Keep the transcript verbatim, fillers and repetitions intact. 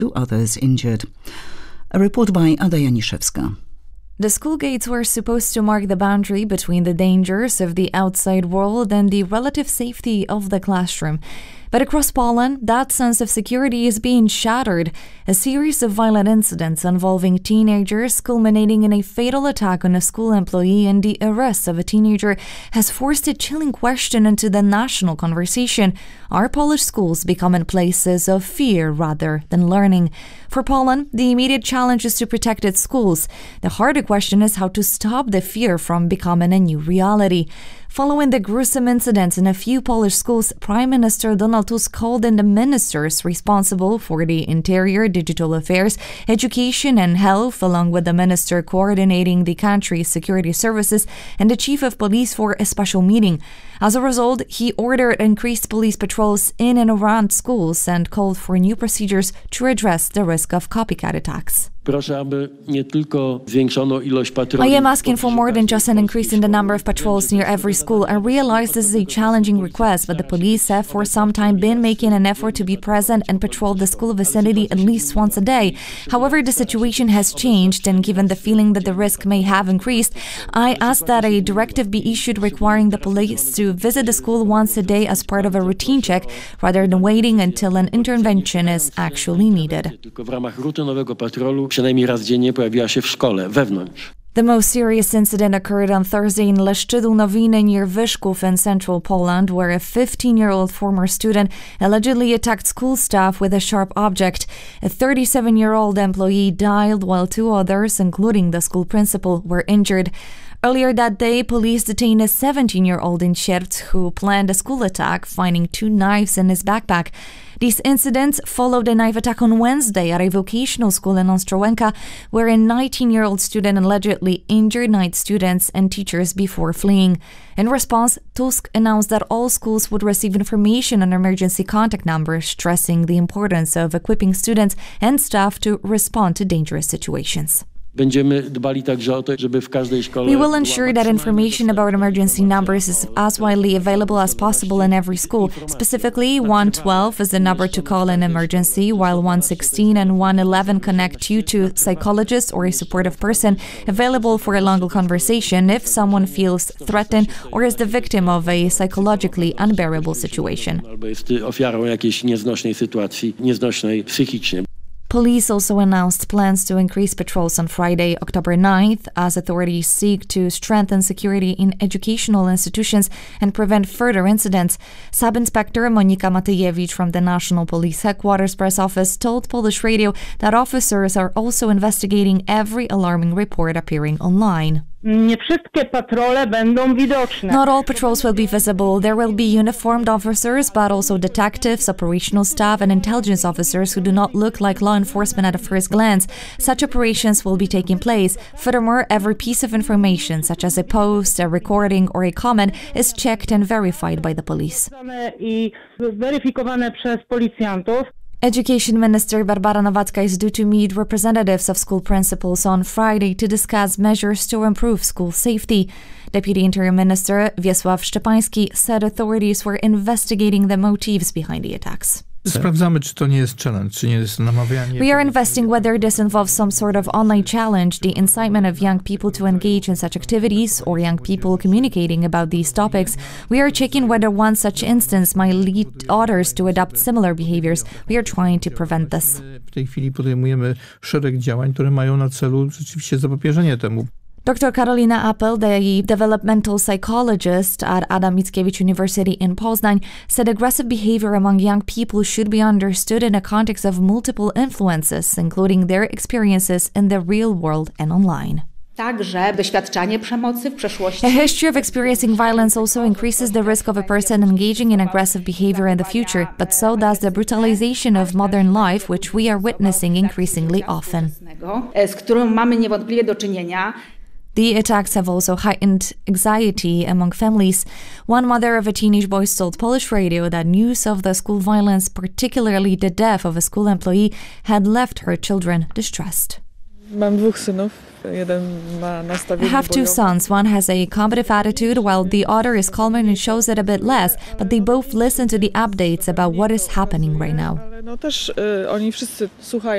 two others injured. A report by Ada Janiszewska. The school gates were supposed to mark the boundary between the dangers of the outside world and the relative safety of the classroom. But across Poland, that sense of security is being shattered. A series of violent incidents involving teenagers, culminating in a fatal attack on a school employee and the arrest of a teenager, has forced a chilling question into the national conversation. Are Polish schools becoming places of fear rather than learning? For Poland, the immediate challenge is to protect its schools. The harder question is how to stop the fear from becoming a new reality. Following the gruesome incidents in a few Polish schools, Prime Minister Donald Tusk called in the ministers responsible for the interior, digital affairs, education and health, along with the minister coordinating the country's security services and the chief of police for a special meeting. As a result, he ordered increased police patrols in and around schools and called for new procedures to address the risk of copycat attacks. I am asking for more than just an increase in the number of patrols near every school. I realize this is a challenging request, but the police have for some time been making an effort to be present and patrol the school vicinity at least once a day. However, the situation has changed, and given the feeling that the risk may have increased, I ask that a directive be issued requiring the police to visit the school once a day as part of a routine check, rather than waiting until an intervention is actually needed. The most serious incident occurred on Thursday in Leszczydu Nowiny near Wyszków in central Poland, where a fifteen-year-old former student allegedly attacked school staff with a sharp object. A thirty-seven-year-old employee died while two others, including the school principal, were injured. Earlier that day, police detained a seventeen-year-old in Sierpcz who planned a school attack, finding two knives in his backpack. These incidents followed a knife attack on Wednesday at a vocational school in Ostrołęka, where a nineteen-year-old student allegedly injured nine students and teachers before fleeing. In response, Tusk announced that all schools would receive information on emergency contact numbers, stressing the importance of equipping students and staff to respond to dangerous situations. We will ensure that information about emergency numbers is as widely available as possible in every school. Specifically, one twelve is the number to call in emergency, while one sixteen and one eleven connect you to a psychologist or a supportive person available for a longer conversation if someone feels threatened or is the victim of a psychologically unbearable situation. Police also announced plans to increase patrols on Friday, October ninth, as authorities seek to strengthen security in educational institutions and prevent further incidents. Sub-Inspector Monika Matyjewicz from the National Police Headquarters Press Office told Polish Radio that officers are also investigating every alarming report appearing online. Not all patrols will be visible. There will be uniformed officers, but also detectives, operational staff, and intelligence officers who do not look like law enforcement at a first glance. Such operations will be taking place. Furthermore, every piece of information, such as a post, a recording, or a comment, is checked and verified by the police. Education Minister Barbara Nowacka is due to meet representatives of school principals on Friday to discuss measures to improve school safety. Deputy Interior Minister Wiesław Szczepański said authorities were investigating the motives behind the attacks. We are investigating whether this involves some sort of online challenge, the incitement of young people to engage in such activities, or young people communicating about these topics. We are checking whether one such instance might lead others to adopt similar behaviors. We are trying to prevent this. Doctor Karolina Apel, the developmental psychologist at Adam Mickiewicz University in Poznań, said aggressive behavior among young people should be understood in a context of multiple influences, including their experiences in the real world and online. A history of experiencing violence also increases the risk of a person engaging in aggressive behavior in the future, but so does the brutalization of modern life, which we are witnessing increasingly often. The attacks have also heightened anxiety among families. One mother of a teenage boy told Polish Radio that news of the school violence, particularly the death of a school employee, had left her children distressed. I have two sons. One has a combative attitude, while the other is calmer and shows it a bit less, but they both listen to the updates about what is happening right now.